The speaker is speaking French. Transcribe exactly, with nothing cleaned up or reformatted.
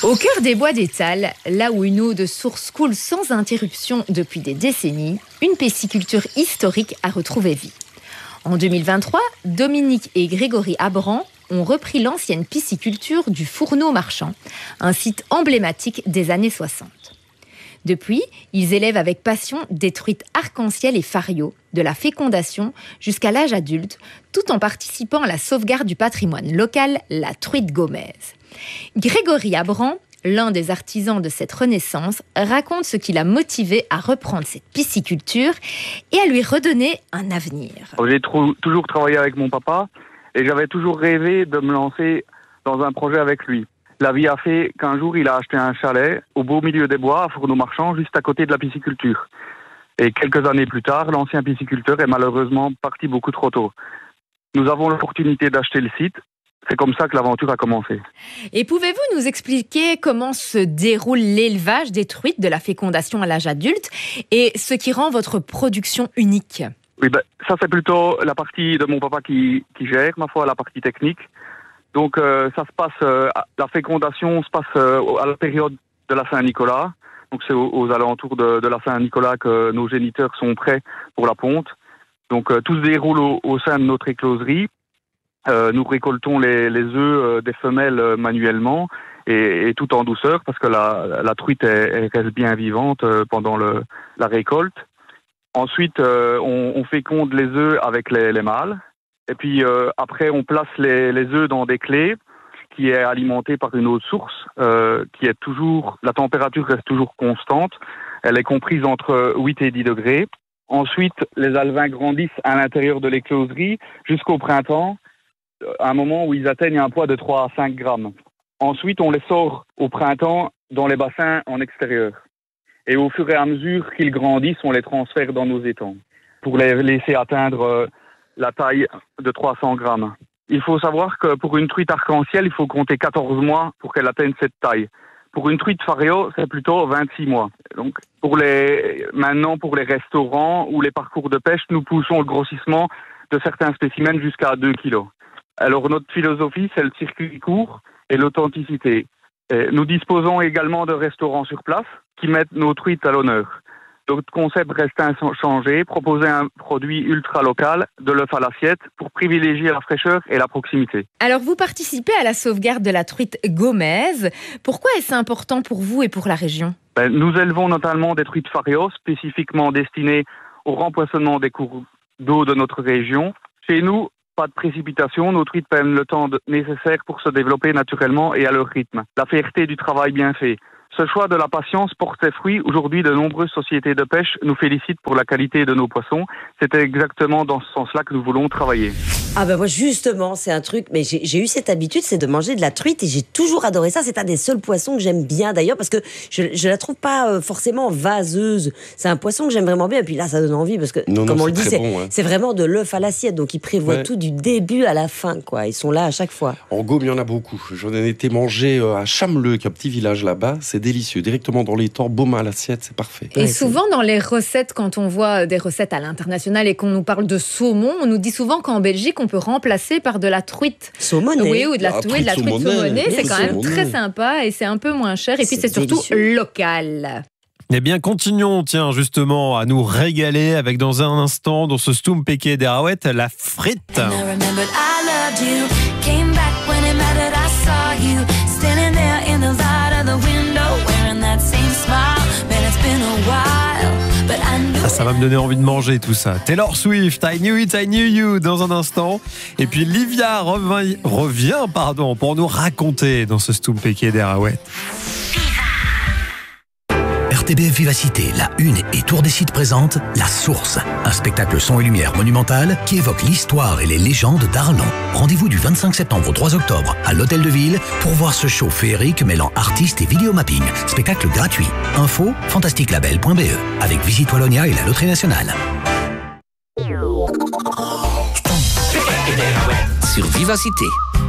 Au cœur des bois d'Étal, là où une eau de source coule sans interruption depuis des décennies, une pisciculture historique a retrouvé vie. En deux mille vingt-trois, Dominique et Grégory Abran ont repris l'ancienne pisciculture du Fourneau Marchand, un site emblématique des années soixante. Depuis, ils élèvent avec passion des truites arc-en-ciel et fario, de la fécondation jusqu'à l'âge adulte, tout en participant à la sauvegarde du patrimoine local, la truite gaumaise. Grégory Abran, l'un des artisans de cette renaissance, raconte ce qui l'a motivé à reprendre cette pisciculture et à lui redonner un avenir. J'ai trou- toujours travaillé avec mon papa et j'avais toujours rêvé de me lancer dans un projet avec lui. La vie a fait qu'un jour, il a acheté un chalet au beau milieu des bois, à Fourneau Marchand, juste à côté de la pisciculture. Et quelques années plus tard, l'ancien pisciculteur est malheureusement parti beaucoup trop tôt. Nous avons l'opportunité d'acheter le site. C'est comme ça que l'aventure a commencé. Et pouvez-vous nous expliquer comment se déroule l'élevage des truites de la fécondation à l'âge adulte et ce qui rend votre production unique ? Oui, ben, ça c'est plutôt la partie de mon papa qui, qui gère, ma foi, la partie technique. Donc euh, ça se passe, euh, la fécondation se passe euh, à la période de la Saint-Nicolas. Donc c'est aux, aux alentours de, de la Saint-Nicolas que nos géniteurs sont prêts pour la ponte. Donc euh, tout se déroule au, au sein de notre écloserie. Euh, nous récoltons les, les œufs euh, des femelles euh, manuellement et, et tout en douceur parce que la, la truite est, elle reste bien vivante euh, pendant le, la récolte. Ensuite, euh, on, on féconde les œufs avec les, les mâles. Et puis euh, après, on place les, les œufs dans des clés qui est alimentée par une eau de source euh, qui est toujours, la température reste toujours constante. Elle est comprise entre huit et dix degrés. Ensuite, les alevins grandissent à l'intérieur de l'écloserie jusqu'au printemps, à un moment où ils atteignent un poids de trois à cinq grammes. Ensuite, on les sort au printemps dans les bassins en extérieur. Et au fur et à mesure qu'ils grandissent, on les transfère dans nos étangs pour les laisser atteindre euh, la taille de trois cents grammes. Il faut savoir que pour une truite arc-en-ciel, il faut compter quatorze mois pour qu'elle atteigne cette taille. Pour une truite fario, c'est plutôt vingt-six mois. Donc, pour les, maintenant, pour les restaurants ou les parcours de pêche, nous poussons le grossissement de certains spécimens jusqu'à deux kilos. Alors, notre philosophie, c'est le circuit court et l'authenticité. Et nous disposons également de restaurants sur place qui mettent nos truites à l'honneur. Notre concept reste inchangé, proposer un produit ultra local, de l'œuf à l'assiette, pour privilégier la fraîcheur et la proximité. Alors, vous participez à la sauvegarde de la truite gaumaise. Pourquoi est-ce important pour vous et pour la région ? Ben, nous élevons notamment des truites fario, spécifiquement destinées au rempoisonnement des cours d'eau de notre région. Chez nous, pas de précipitation, nos truites prennent le temps de, nécessaire pour se développer naturellement et à leur rythme. La fierté du travail bien fait. Ce choix de la patience porte ses fruits. Aujourd'hui, de nombreuses sociétés de pêche nous félicitent pour la qualité de nos poissons. C'était exactement dans ce sens-là que nous voulons travailler. Ah ben moi justement, c'est un truc, mais j'ai, j'ai eu cette habitude, c'est de manger de la truite et j'ai toujours adoré ça. C'est un des seuls poissons que j'aime bien d'ailleurs parce que je, je la trouve pas euh, forcément vaseuse. C'est un poisson que j'aime vraiment bien et puis là ça donne envie parce que non, comme non, on le dit, c'est, bon, hein. c'est vraiment de l'œuf à l'assiette, donc ils prévoient ouais. tout du début à la fin, quoi. Ils sont là à chaque fois. En Gaume, il y en a beaucoup. J'en ai été manger à Chameleux, qui est un petit village là-bas. C'est délicieux, directement dans les temps, baume à l'assiette, c'est parfait. Et ouais, souvent dans les recettes, quand on voit des recettes à l'international et qu'on nous parle de saumon, on nous dit souvent qu'en Belgique on peut remplacer par de la truite saumonée. Oui, ou de la, Ah, oui, de la truite saumonée, saumonée, c'est quand même saumonée. très sympa et c'est un peu moins cher et puis C'est c'est surtout délicieux. local. Eh bien, continuons, tiens, justement, à nous régaler avec dans un instant, dans ce Stoom Péké des Arouettes, la frite. Ah, ça va me donner envie de manger tout ça. Taylor Swift, I Knew It, I Knew You, dans un instant. Et puis Livia revient, revient pardon, pour nous raconter dans ce Stoom Péké des Arouettes. R T B F Vivacité, la Une et Tour des Sites présente La Source, un spectacle son et lumière monumental qui évoque l'histoire et les légendes d'Arlon. Rendez-vous du vingt-cinq septembre au trois octobre à l'Hôtel de Ville pour voir ce show féerique mêlant artistes et vidéomapping. Spectacle gratuit. Info fantastique label point b e avec Visite Wallonia et la Loterie Nationale. Sur Vivacité.